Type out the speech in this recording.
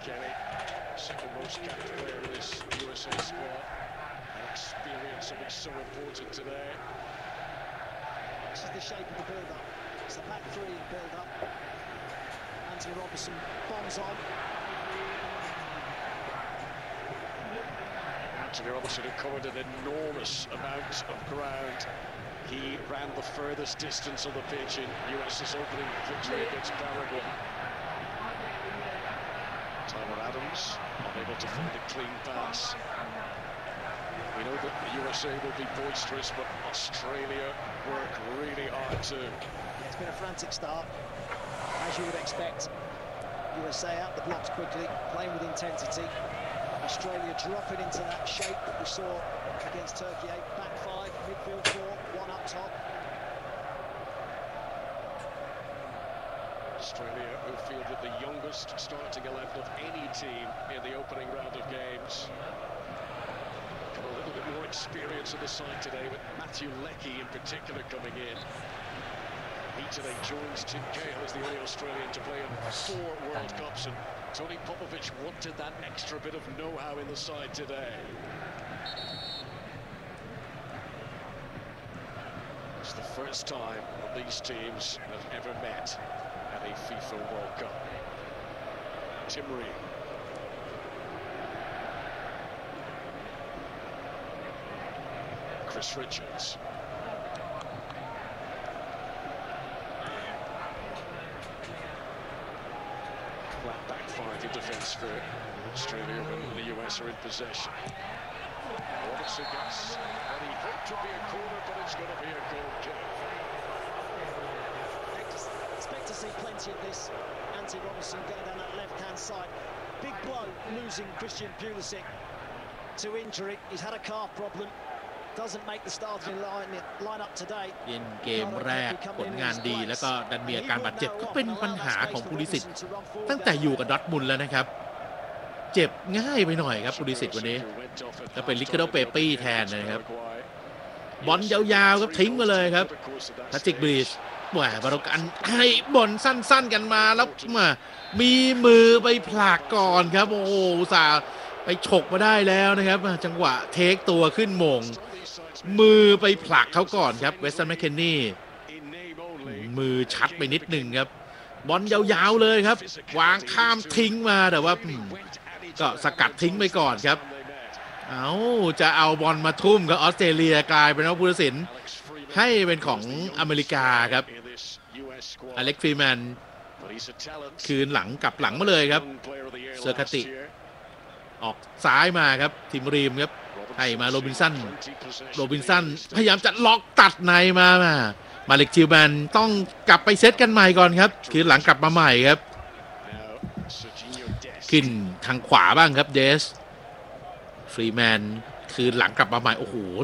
Kelly, second most capped player in this USA squad. Experience will be so important today. This is the shape of the build-up. It's the back three build-up. Anthony Robertson bombs on. Anthony Robertson had covered an enormous amount of ground. He ran the furthest distance on the pitch in US's opening victory against Paraguay. Tyler Adams unable to find a clean pass. We know that the USA will be boisterous, but Australia work really hard too. Yeah, it's been a frantic start, as you would expect. USA out the blocks quickly, playing with intensity. Australia dropping into that shape that we saw against Turkey 8, back 5, midfield 4, 1 up top. Australia, who fielded the youngest starting 11 of any team in the opening round of games. Got a little bit more experience on the side today, with Matthew Leckie in particular coming in. He today joins Tim Cahill as the only Australian to play in 4 World Cups, and Tony Popovic wanted that extra bit of know-how in the side today. It's the first time that these teams have ever met at a FIFA World Cup. Tim Ream. Chris Richards. Flat back 5 in defence for Australia when the US are in possession. Robertson gets what he hoped to be a corner, but it's going to be a goal kick. Expect to see plenty of this. Anthony Robertson going down that left-hand side. Big blow, losing Christian Pulisic to injury. He's had a calf problem. Doesn't make the starting line-up today. เล่นเกมแรกผลงานดีแล้วก็ดันมีอาการบาดเจ็บก็เป็นปัญหาของพูลิสิตตั้งแต่อยู่กับดอร์ทมุนด์แล้วนะครับเจ็บง่ายไปหน่อยครับพูลิสิตวันนี้จะเป็นลิคาร์โดเปปี้แทนนะครับบอลยาวๆครับทิ้งมาเลยครับแพทริกบรีชแหวบารกันให้บอลสั้นๆกันมาแล้วมามีมือไปผลักก่อนครับโอ้โหอุตส่าห์ไปฉกมาได้แล้วนะครับจังหวะเทคตัวขึ้นมงมือไปผลักเขาก่อนครับเวสตันแมคเคนนี่มือชัดไปนิดหนึ่งครับบอลยาวๆเลยครับวางข้ามทิ้งมาแต่ว่าก็สกัดทิ้งไปก่อนครับเอาจะเอาบอลมาทุ่มกับออสเตรเลียกลายเป็นว่าผู้ตัดสินให้เป็นของอเมริกาครับอเล็กซ์ฟรีแมนคืนหลังกลับหลังมาเลยครับเซอร์คาติออกซ้ายมาครับทีมรีมครับให้มาโรบินสันพยายามจะล็อกตัดในมาเล็กจิลแมนต้องกลับไปเซตกันใหม่ก่อนครับคืนหลังกลับมาใหม่ครับขึ้นทางขวาบ้างครับเดสฟรีแมนคืนหลังกลับมาใหม่โอ้โห